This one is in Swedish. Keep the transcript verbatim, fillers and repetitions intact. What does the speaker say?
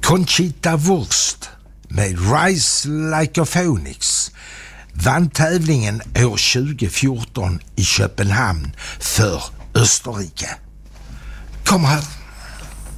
Conchita Wurst med Rise Like a Phoenix vann tävlingen år tjugo fjorton i Köpenhamn för Österrike. Kom här.